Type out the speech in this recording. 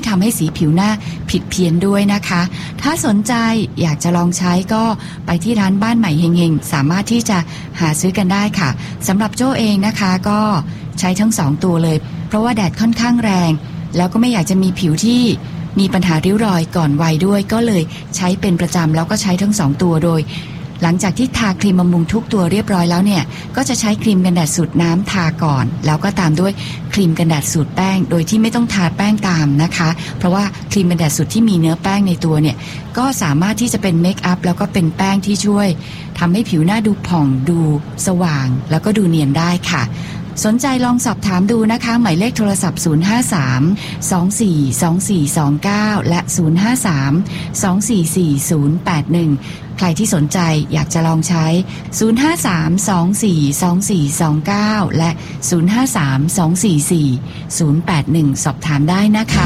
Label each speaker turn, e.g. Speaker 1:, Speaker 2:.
Speaker 1: ทำให้สีผิวหน้าผิดเพี้ยนด้วยนะคะถ้าสนใจอยากจะลองใช้ก็ไปที่ร้านบ้านใหม่เฮงๆสามารถที่จะหาซื้อกันได้ค่ะสำหรับโจ้เองนะคะก็ใช้ทั้ง2ตัวเลยเพราะว่าแดดค่อนข้างแรงแล้วก็ไม่อยากจะมีผิวที่มีปัญหาริ้วรอยก่อนวัยด้วยก็เลยใช้เป็นประจำแล้วก็ใช้ทั้ง2ตัวโดยหลังจากที่ทาครีมบำรุงทุกตัวเรียบร้อยแล้วเนี่ยก็จะใช้ครีมกันแดดสูตรน้ำทาก่อนแล้วก็ตามด้วยครีมกันแดดสูตรแป้งโดยที่ไม่ต้องทาแป้งตามนะคะเพราะว่าครีมกันแดดสูตรที่มีเนื้อแป้งในตัวเนี่ยก็สามารถที่จะเป็นเมคอัพแล้วก็เป็นแป้งที่ช่วยทำให้ผิวหน้าดูผ่องดูสว่างแล้วก็ดูเนียนได้ค่ะสนใจลองสอบถามดูนะคะหมายเลขโทรศัพท์053-242429และ053-244-081ใครที่สนใจอยากจะลองใช้053-242429และ053-244-081สอบถามได้นะคะ